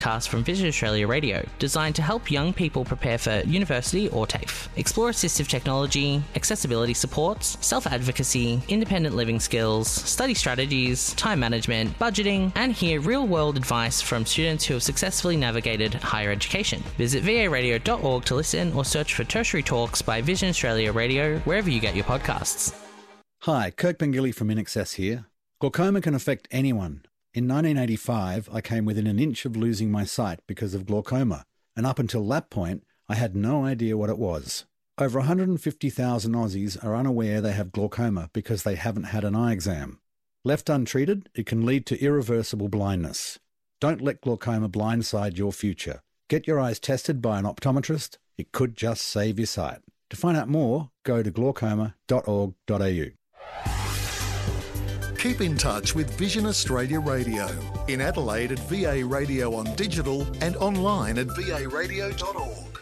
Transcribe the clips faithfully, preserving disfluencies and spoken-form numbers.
podcast from Vision Australia Radio, designed to help young people prepare for university or TAFE. Explore assistive technology, accessibility supports, self-advocacy, independent living skills, study strategies, time management, budgeting, and hear real-world advice from students who have successfully navigated higher education. Visit v a radio dot org to listen or search for Tertiary Talks by Vision Australia Radio wherever you get your podcasts. Hi, Kirk Pengilly from INXS here. Glaucoma can affect anyone. In nineteen eighty-five, I came within an inch of losing my sight because of glaucoma, and up until that point, I had no idea what it was. Over one hundred fifty thousand Aussies are unaware they have glaucoma because they haven't had an eye exam. Left untreated, it can lead to irreversible blindness. Don't let glaucoma blindside your future. Get your eyes tested by an optometrist. It could just save your sight. To find out more, go to glaucoma dot org dot a u. Keep in touch with Vision Australia Radio. In Adelaide at V A Radio on digital and online at v a radio dot org.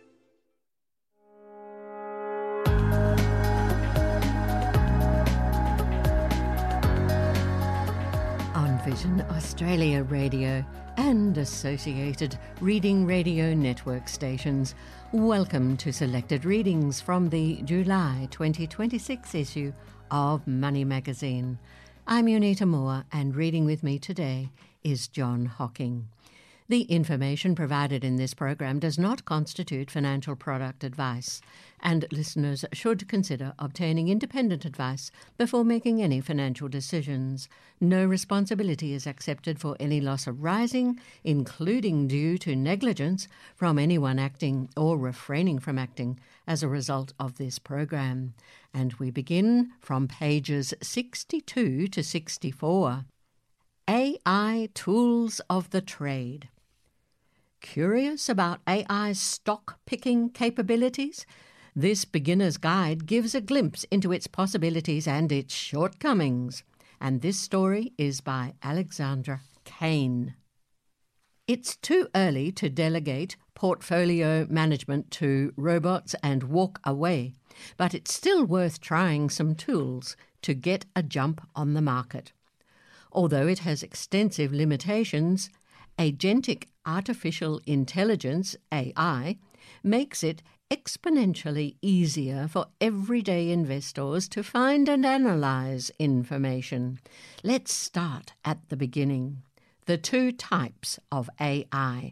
On Vision Australia Radio and associated Reading Radio Network stations, welcome to selected readings from the July twenty twenty-six issue of Money Magazine. I'm Unita Moore, and reading with me today is John Hocking. The information provided in this program does not constitute financial product advice, and listeners should consider obtaining independent advice before making any financial decisions. No responsibility is accepted for any loss arising, including due to negligence, from anyone acting or refraining from acting as a result of this program. And we begin from pages sixty-two to sixty-four. A I Tools of the Trade. Curious about A I's stock-picking capabilities? This beginner's guide gives a glimpse into its possibilities and its shortcomings. And this story is by Alexandra Kane. It's too early to delegate portfolio management to robots and walk away, but it's still worth trying some tools to get a jump on the market. Although it has extensive limitations, agentic artificial intelligence, A I, makes it exponentially easier for everyday investors to find and analyze information. Let's start at the beginning. The two types of A I.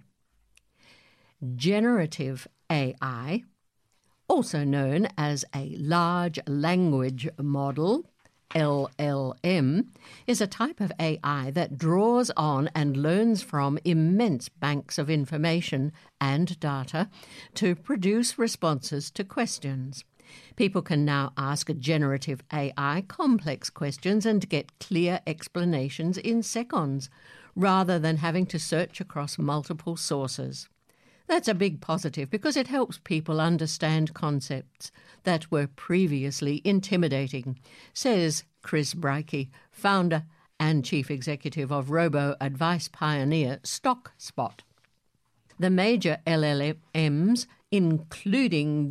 Generative A I, also known as a large language model, L L M, is a type of A I that draws on and learns from immense banks of information and data to produce responses to questions. People can now ask a generative A I complex questions and get clear explanations in seconds, rather than having to search across multiple sources. That's a big positive because it helps people understand concepts that were previously intimidating, says Chris Breike, founder and chief executive of robo-advice pioneer StockSpot. The major L L Ms, including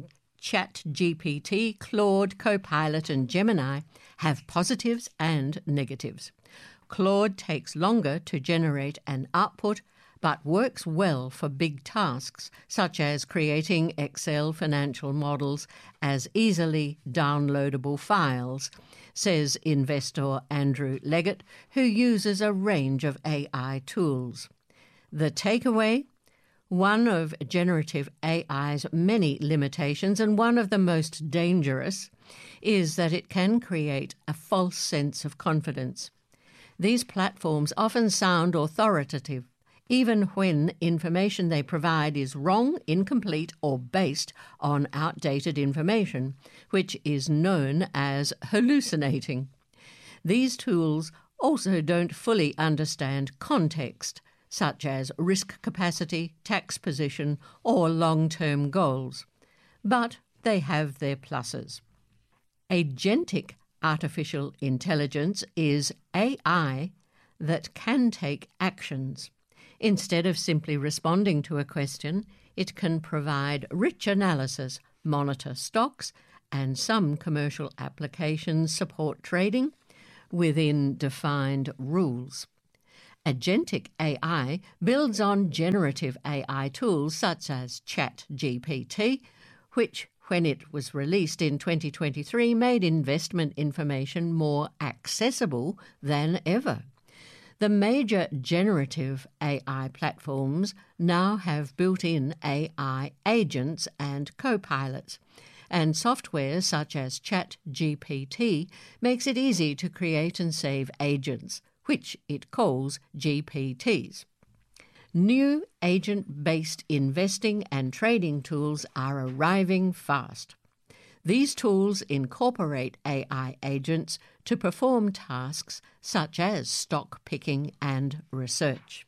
ChatGPT, Claude, Copilot and Gemini, have positives and negatives. Claude takes longer to generate an output, but works well for big tasks, such as creating Excel financial models as easily downloadable files, says investor Andrew Leggett, who uses a range of A I tools. The takeaway? One of generative A I's many limitations, and one of the most dangerous, is that it can create a false sense of confidence. These platforms often sound authoritative, even when information they provide is wrong, incomplete, or based on outdated information, which is known as hallucinating. These tools also don't fully understand context, such as risk capacity, tax position, or long-term goals. But they have their pluses. Agentic artificial intelligence is A I that can take actions. Instead of simply responding to a question, it can provide rich analysis, monitor stocks, and some commercial applications support trading within defined rules. Agentic A I builds on generative A I tools such as ChatGPT, which, when it was released in twenty twenty-three, made investment information more accessible than ever. The major generative A I platforms now have built-in A I agents and co-pilots, and software such as ChatGPT makes it easy to create and save agents, which it calls G P Ts. New agent-based investing and trading tools are arriving fast. These tools incorporate A I agents to perform tasks such as stock picking and research.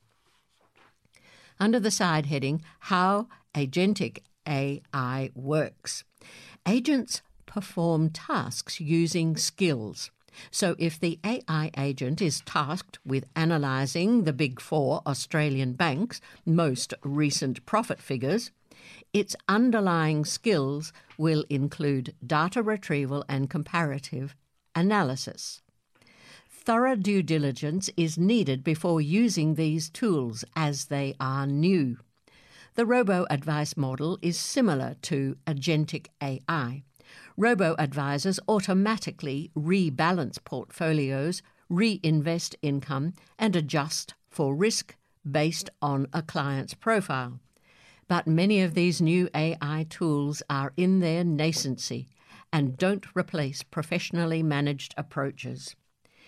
Under the side heading, How Agentic A I Works. Agents perform tasks using skills. So if the A I agent is tasked with analysing the Big Four Australian banks' most recent profit figures, its underlying skills will include data retrieval and comparative analysis. Thorough due diligence is needed before using these tools as they are new. The robo-advice model is similar to agentic A I. Robo-advisors automatically rebalance portfolios, reinvest income, and adjust for risk based on a client's profile. But many of these new A I tools are in their nascency and don't replace professionally managed approaches.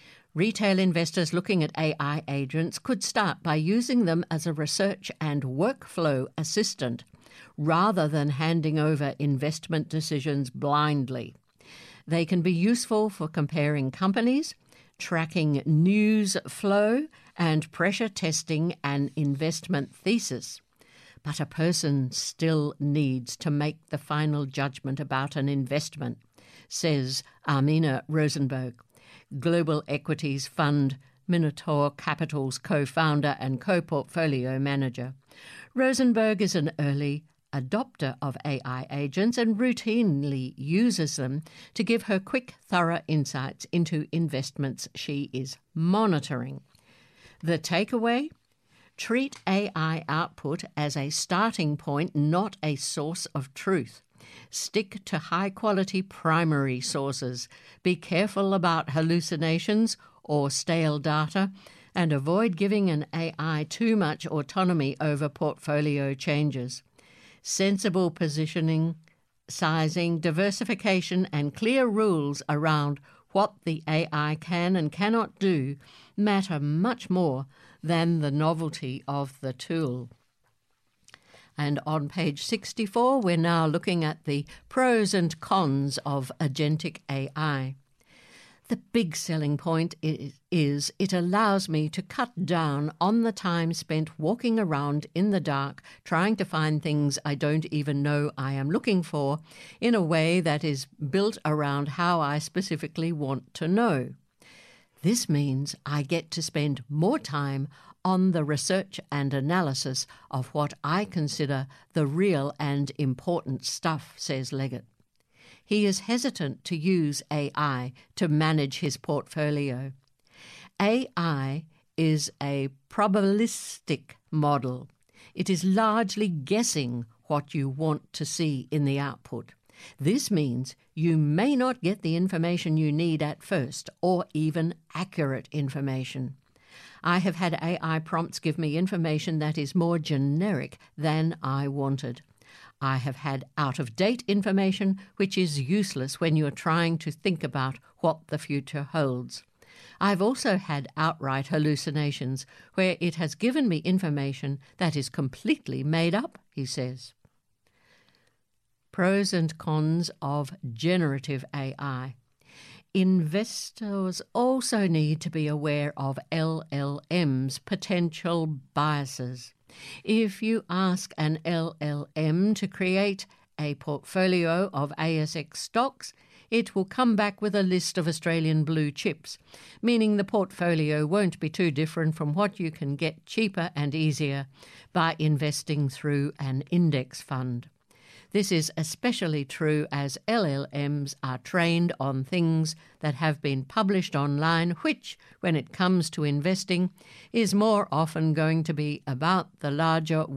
Retail investors looking at A I agents could start by using them as a research and workflow assistant, rather than handing over investment decisions blindly. They can be useful for comparing companies, tracking news flow, and pressure testing an investment thesis. But a person still needs to make the final judgment about an investment, says Armina Rosenberg, Global Equities Fund Minotaur Capital's co-founder and co-portfolio manager. Rosenberg is an early adopter of A I agents and routinely uses them to give her quick, thorough insights into investments she is monitoring. The takeaway? Treat A I output as a starting point, not a source of truth. Stick to high-quality primary sources. Be careful about hallucinations or stale data, and avoid giving an A I too much autonomy over portfolio changes. Sensible positioning, sizing, diversification, and clear rules around what the A I can and cannot do matter much more than the novelty of the tool. And on page sixty-four, we're now looking at the pros and cons of agentic A I. The big selling point is it allows me to cut down on the time spent walking around in the dark trying to find things I don't even know I am looking for in a way that is built around how I specifically want to know. This means I get to spend more time on the research and analysis of what I consider the real and important stuff, says Leggett. He is hesitant to use A I to manage his portfolio. A I is a probabilistic model. It is largely guessing what you want to see in the output. This means you may not get the information you need at first, or even accurate information. I have had A I prompts give me information that is more generic than I wanted. I have had out-of-date information which is useless when you're trying to think about what the future holds. I've also had outright hallucinations where it has given me information that is completely made up, he says. Pros and cons of generative A I. Investors also need to be aware of L L M's potential biases. If you ask an L L M to create a portfolio of A S X stocks, it will come back with a list of Australian blue chips, meaning the portfolio won't be too different from what you can get cheaper and easier by investing through an index fund. This is especially true as L L Ms are trained on things that have been published online, which, when it comes to investing, is more often going to be about the larger